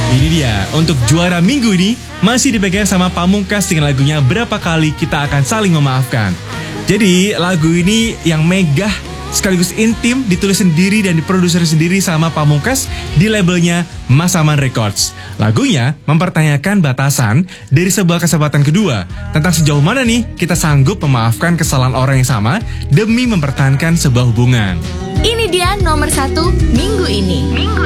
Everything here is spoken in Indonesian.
Ini dia, untuk juara minggu ini masih dipegang sama Pamungkas dengan lagunya Berapa Kali Kita Akan Saling Memaafkan. Jadi lagu ini yang megah sekaligus intim, ditulis sendiri dan diproduksi sendiri sama Pamungkas di labelnya Masaman Records. Lagunya mempertanyakan batasan dari sebuah kesempatan kedua tentang sejauh mana nih kita sanggup memaafkan kesalahan orang yang sama demi mempertahankan sebuah hubungan. Ini dia nomor 1 minggu ini.